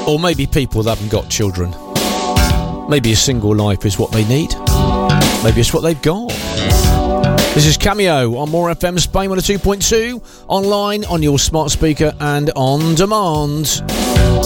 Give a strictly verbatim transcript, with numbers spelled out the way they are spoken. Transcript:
Or maybe people that haven't got children. Maybe a single life is what they need. Maybe it's what they've got. This is Cameo on More F M Spain one oh two point two, online, on your smart speaker and on demand.